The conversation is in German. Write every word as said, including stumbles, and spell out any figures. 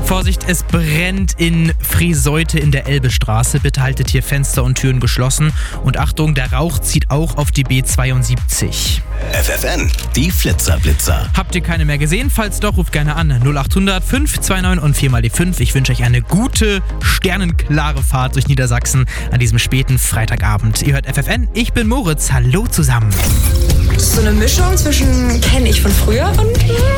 Vorsicht, es brennt in Friseute in der Elbestraße. Bitte haltet hier Fenster und Türen geschlossen. Und Achtung, der Rauch zieht auch auf die B zweiundsiebzig. F F N, die Flitzerblitzer. Habt ihr keine mehr gesehen? Falls doch, ruft gerne an. null acht hundert fünf zwei neun und vier mal die fünf. Ich wünsche euch eine gute, sternenklare Fahrt durch Niedersachsen an diesem späten Freitagabend. Ihr hört F F N, ich bin Moritz. Hallo zusammen. So eine Mischung zwischen kenne ich von früher und